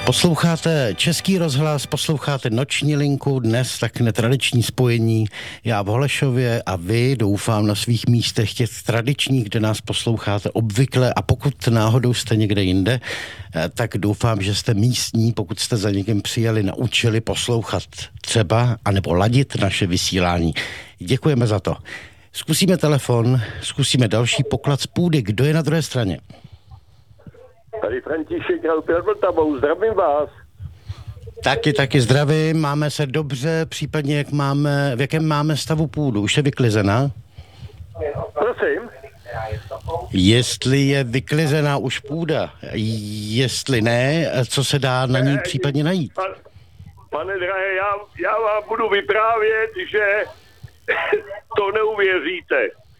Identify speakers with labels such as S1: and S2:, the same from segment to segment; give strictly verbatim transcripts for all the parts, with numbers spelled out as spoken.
S1: Posloucháte Český rozhlas, posloucháte Noční linku, dnes tak netradiční spojení. Já v Holešově a vy, doufám, na svých místech těch tradičních, kde nás posloucháte obvykle, a pokud náhodou jste někde jinde, tak doufám, že jste místní, pokud jste za někým přijeli, naučili poslouchat třeba, anebo ladit naše vysílání. Děkujeme za to. Zkusíme telefon, zkusíme další poklad z půdy. Kdo je na druhé straně?
S2: Tady František nad Vltavou, zdravím vás.
S1: Taky, taky zdravím, máme se dobře, případně jak máme, v jakém máme stavu půdu, už je vyklizená?
S2: Prosím?
S1: Jestli je vyklizená už půda, jestli ne, co se dá na ní případně najít?
S2: Pan, pane drahé, já, já vám budu vyprávět, že to neuvěříte.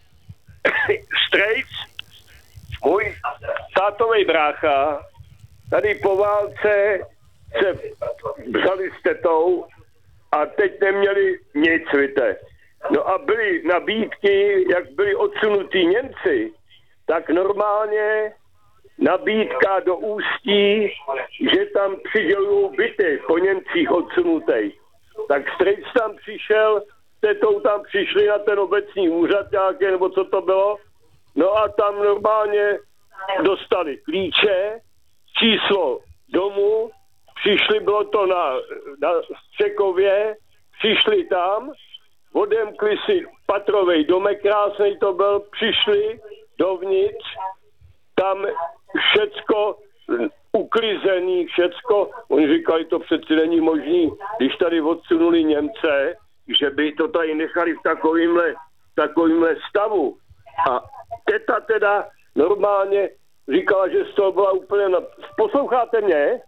S2: Strejc, můj tátovej brácha, tady po válce se vzali s tetou a teď neměli nic, víte. No a byly nabídky, jak byli odsunutí Němci, tak normálně nabídka do Ústí, že tam přidělují byty po Němcích odsunutých. Tak strejc tam přišel, tetou tam přišli na ten obecní úřad nějaký, nebo co to bylo. No a tam normálně dostali klíče, číslo domu, přišli, bylo to na, na Střekově, přišli tam, odemkli si patrovej domek, krásnej to byl, přišli dovnitř, tam všecko uklizený, všecko, oni říkali, to přeci není možný, když tady odsunuli Němce, že by to tady nechali v takovýmhle, takovýmhle stavu. A teta teda normálně říkala, že z toho byla úplně... Na... Posloucháte mě?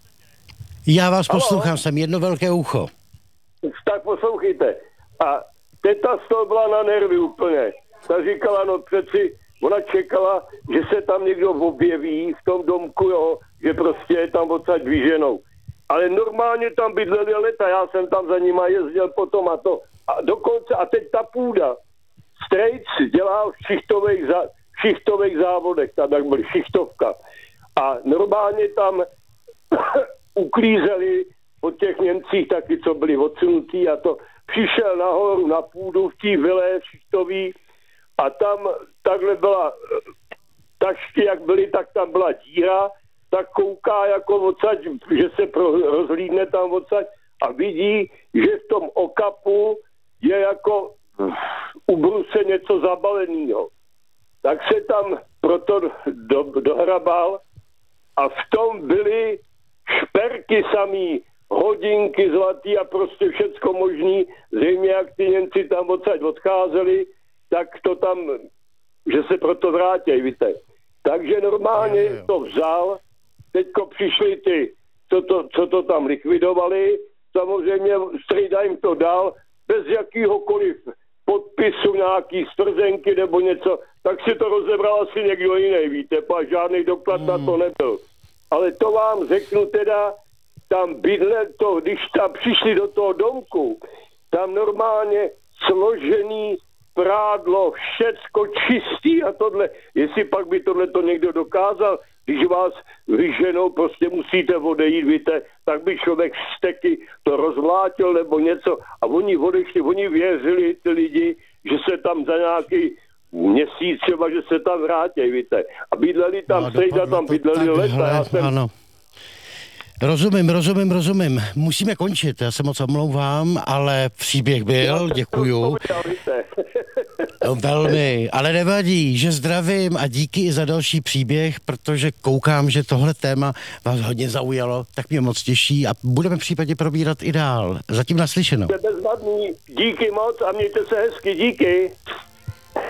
S1: Já vás poslouchám, Halo? Jsem jedno velké ucho.
S2: Tak poslouchejte. A teta z toho byla na nervy úplně. Ta říkala, no přeci, ona čekala, že se tam někdo objeví v tom domku, jo, že prostě je tam odsaď vyženou. Ale normálně tam bydleli leta, já jsem tam za nima jezdil potom a to. A dokonce, a teď ta půda. Strejc dělal v šichtových, zá, šichtových závodech, tam jak byl šichtovka. A normálně tam uklízeli po těch Němcích taky, co byli odsunutí, a to přišel nahoru na půdu v té vile šichtový a tam takhle byla tašky, jak byly, tak tam byla díra, tak kouká jako odsaď, že se pro, rozhlídne tam odsaď a vidí, že v tom okapu je jako u bruse něco zabaleného. Tak se tam proto do, dohrabal a v tom byly šperky samý, hodinky zlatý a prostě všecko možný. Zřejmě jak ty Němci tam odsaď odcházeli, tak to tam, že se proto vrátěj, víte. Takže normálně je, je. to vzal, teďko přišli ty, co to, co to tam likvidovali, samozřejmě strejda jim to dal, bez jakýhokoliv podpisu, nějaký stvrzenky nebo něco, tak si to rozebral asi někdo jiný, víte, pa žádný doklad hmm. na to nebyl. Ale to vám řeknu teda, tam bydle to, když tam přišli do toho domku, tam normálně složený prádlo, všecko čistý a tohle, jestli pak by tohle to někdo dokázal, když vás vyženou, prostě musíte odejít, víte, tak by člověk steky to rozvlátil nebo něco a oni odešli, oni věřili, ty lidi, že se tam za nějaký měsíc třeba, že se tam vrátí, víte. A bydleli tam, no, strejda tam bydleli leta. Já jsem...
S1: Ano. Rozumím, rozumím, rozumím. Musíme končit, já se moc omlouvám, ale příběh byl, děkuju. Velmi, ale nevadí, že zdravím a díky i za další příběh, protože koukám, že tohle téma vás hodně zaujalo, tak mě moc těší a budeme případně probírat i dál. Zatím naslyšeno.
S2: Bezvadný, díky moc a mějte se hezky, díky.